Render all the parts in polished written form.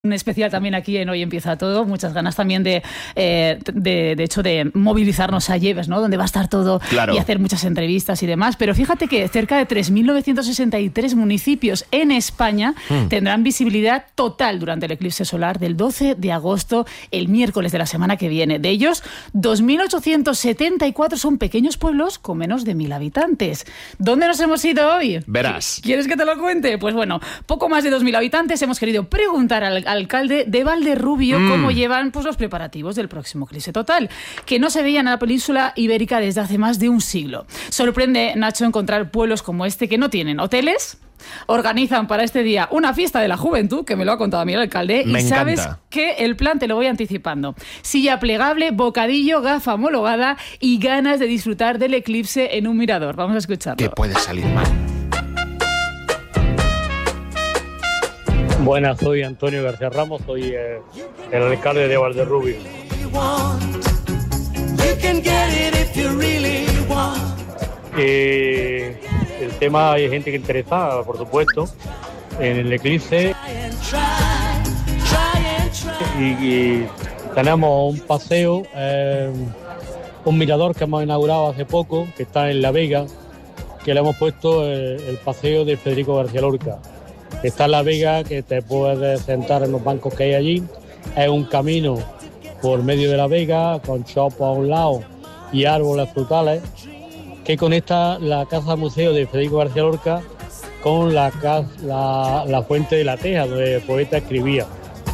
Un especial también aquí en Hoy Empieza Todo, muchas ganas también de hecho de movilizarnos a Lleves, ¿no? Donde va a estar todo, claro, y hacer muchas entrevistas y demás, pero fíjate que cerca de 3.963 municipios en España tendrán visibilidad total durante el eclipse solar del 12 de agosto, el miércoles de la semana que viene. De ellos, 2.874 son pequeños pueblos con menos de 1.000 habitantes. ¿Dónde nos hemos ido hoy? Verás. ¿Quieres que te lo cuente? Pues bueno, poco más de 2.000 habitantes. Hemos querido preguntar al alcalde de Valderrubio cómo llevan pues los preparativos del próximo eclipse total, que no se veían en la península ibérica desde hace más de un siglo. Sorprende, Nacho, encontrar pueblos como este que no tienen hoteles. Organizan para este día una fiesta de la juventud, que me lo ha contado a mí el alcalde, me y encanta. sabes que el plan te lo voy anticipando. Silla plegable, bocadillo, gafa homologada y ganas de disfrutar del eclipse en un mirador. Vamos a escucharlo. ¿Qué puede salir mal? Buenas, soy Antonio García Ramos, soy el alcalde de Valderrubio. El tema, hay gente que interesa, por supuesto, en el eclipse. Y tenemos un paseo, un mirador que hemos inaugurado hace poco, que está en La Vega, que le hemos puesto el paseo de Federico García Lorca. Está en La Vega, que te puedes sentar en los bancos que hay allí. Es un camino por medio de La Vega, con chopos a un lado y árboles frutales, que conecta la casa museo de Federico García Lorca con la fuente de la Teja, donde el poeta escribía.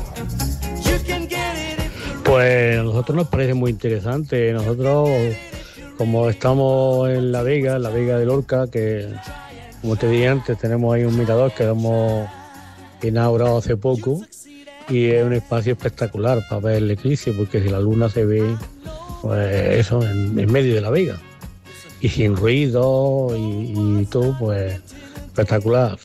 Pues a nosotros nos parece muy interesante. Nosotros, como estamos en La Vega de Lorca, que, como te dije antes, tenemos ahí un mirador que hemos inaugurado hace poco y es un espacio espectacular para ver el eclipse, porque si la luna se ve, pues eso, en medio de La Vega y sin ruido y todo, pues espectacular.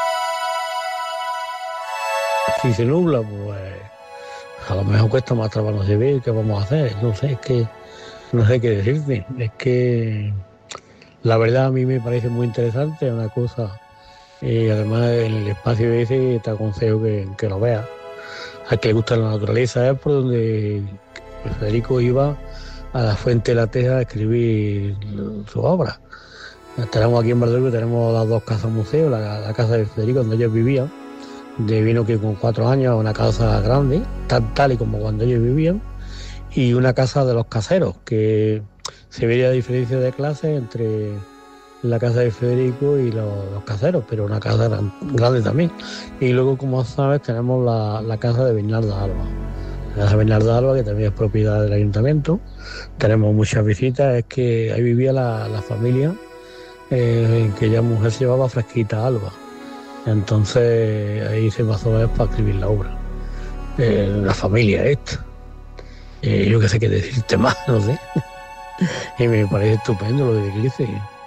Si se nubla, pues a lo mejor cuesta más trabajo no se ve. ¿Qué vamos a hacer? No sé, es que no sé qué decirte. Es que la verdad a mí me parece muy interesante, una cosa, y además en el espacio ese te aconsejo que lo veas. A que le gusta la naturaleza, es por donde Federico iba a la fuente de la Teja a escribir su obra. Tenemos aquí en Valladolid, tenemos las dos casas museo, la casa de Federico donde ellos vivían, vino que con 4 años, una casa grande, tal y como cuando ellos vivían, y una casa de los caseros, que se veía la diferencia de clase entre la casa de Federico y los caseros, pero una casa grande también. Y luego, como sabes, tenemos la casa de Bernarda Alba. La casa de Bernarda Alba, que también es propiedad del ayuntamiento. Tenemos muchas visitas, es que ahí vivía la familia, que ya mujer se llamaba Fresquita Alba. Entonces ahí se pasó a ver para escribir la obra. La familia esta. Yo qué sé qué decirte más, no sé. Y me parece estupendo lo de la iglesia.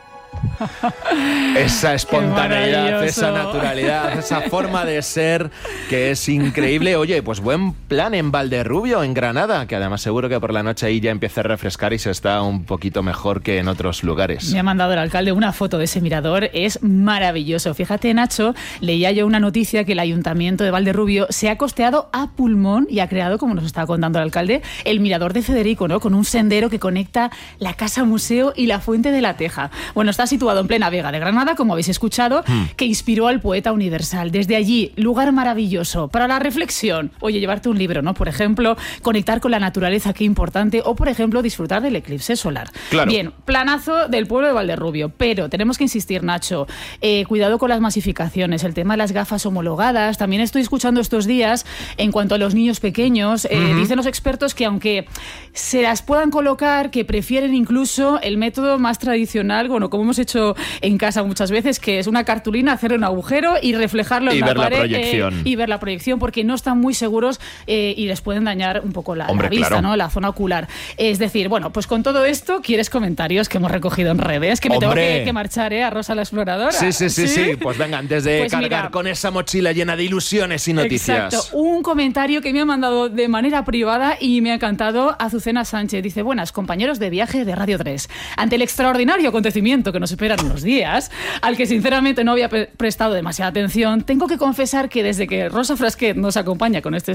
Esa espontaneidad, esa naturalidad, esa forma de ser que es increíble. Oye, pues buen plan en Valderrubio, en Granada, que además seguro que por la noche ahí ya empieza a refrescar y se está un poquito mejor que en otros lugares. Me ha mandado el alcalde una foto de ese mirador, es maravilloso. Fíjate, Nacho, leía yo una noticia que el ayuntamiento de Valderrubio se ha costeado a pulmón y ha creado, como nos estaba contando el alcalde, el mirador de Federico, ¿no? Con un sendero que conecta la casa museo y la fuente de la Teja. Bueno, está situado en plena Vega de Granada, como habéis escuchado, que inspiró al poeta universal. Desde allí, lugar maravilloso para la reflexión. Oye, llevarte un libro, ¿no? Por ejemplo, conectar con la naturaleza, qué importante, o por ejemplo, disfrutar del eclipse solar. Claro. Bien, planazo del pueblo de Valderrubio, pero tenemos que insistir, Nacho, cuidado con las masificaciones, el tema de las gafas homologadas. También estoy escuchando estos días, en cuanto a los niños pequeños, dicen los expertos que aunque se las puedan colocar, que prefieren incluso el método más tradicional, bueno, como hemos hecho en casa muchas veces, que es una cartulina, hacerle un agujero y reflejarlo en la pared y ver la proyección, porque no están muy seguros y les pueden dañar un poco la vista, claro, ¿no? La zona ocular. Es decir, bueno, pues con todo esto, ¿quieres comentarios que hemos recogido en redes? Que me tengo que marchar, a Rosa la Exploradora. Sí. Pues venga, antes de cargar mira, con esa mochila llena de ilusiones y noticias. Exacto. Un comentario que me ha mandado de manera privada y me ha encantado Azucena Sánchez. Dice: buenas, compañeros de viaje de Radio 3. Ante el extraordinario acontecimiento que que nos esperan unos días, al que sinceramente no había prestado demasiada atención, tengo que confesar que desde que Rosa Frasquet nos acompaña con este